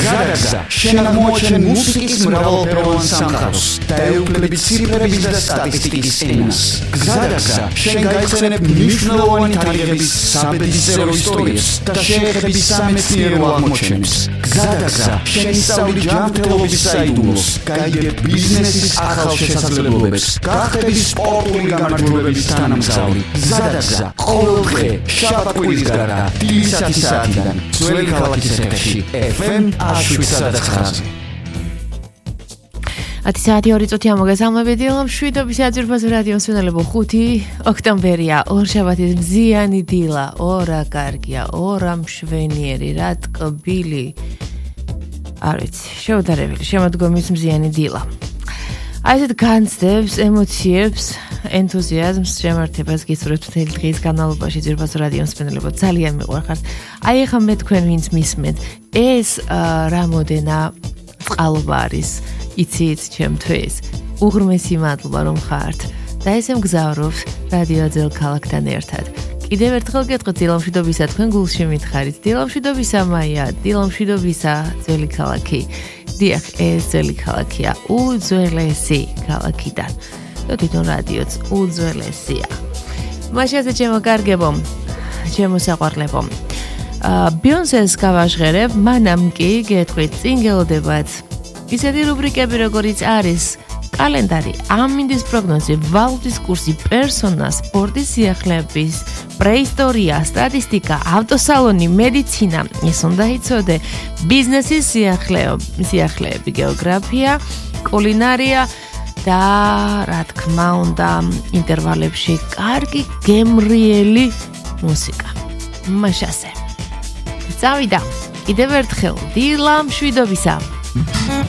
გზადაგზა შენ აღმოაჩენ მუსიკის მრავალფეროვან სამყაროს და ეუფლები ციფრების და სტატისტიკის ენას. გზადაგზა შენ გაიხსენებ მნიშვნელოვანი თარიღების საბედისწერო ისტორიებს და შეეხები სამეცნიერო აღმოჩენებს. გზადაგზა შენ ისწავლი ჯანმრთელობის საიდუმლოს, გაიგებ ბიზნესის ახალ შესაძლებლობებს, გახდები სპორტული გამარჯვებების თანამგზავრი. გზადაგზა ყოველდღე შაბათ-კვირის გარდა დილისათი საათიდან ძველი ქალაქის ეთერში FM 107.9. 10 საათი 2 წუთი ამოგესალმებით დილამ 7-ობის აძვირფასო რადიოს სვენელებო 5 ოქტომბერია ორშაბათის მზიანი დილა ორა კარგია ორა მშვენიერი რა ტკბილი არ ვიცი შეუდარებელი შემოდგომის მზიანი დილა აი ესეთ განცდებს ემოციებს ენთუზიაზმს შემართებას გისურვებთ მთელი დღის განმავლობაში ძვირფასო რადიოს სვენელებო ძალიან მიყვარხართ აი ახლა მე თქვენ ვინც მისმენთ ეს რამოდენა წყალობა არის იცით ჩემთვის უღრმესი მადლობა რომ ხართ და ესე მგზავრობთ რადიო ძველ ქალაქთან ერთად კიდევ ერთხელ გეტყვით დილამშვიდობისა თქვენ გულში მითხარით დილამშვიდობისა მაია დილამშვიდობისა ძველი ქალაქი დიახ ეს ძველი ქალაქია უძველესი ქალაქიდან და თვითონ რადიოც უძველესია მაშინ ჩემო კარგებო ჩემო საყვარლებო ბიონსეს გავაჟღერებ მანამ კი გეტყვით წინ გელოდებათ ისეთი რუბრიკები როგორიც არის კალენდარი, ამინდის პროგნოზი, ვალუტის კურსი, პერსონა, სპორტის სიახლეების, პრეისტორია, სტატისტიკა, ავტოსალონი, მედიცინა, ეს უნდა იცოდე, ბიზნესის სიახლეები, გეოგრაფია, კულინარია და რა თქმა უნდა, ინტერვალებში კარგი გემრიელი მუსიკა. მაშასე. წავიდა. კიდევ ერთხელ დილამშვიდობისა.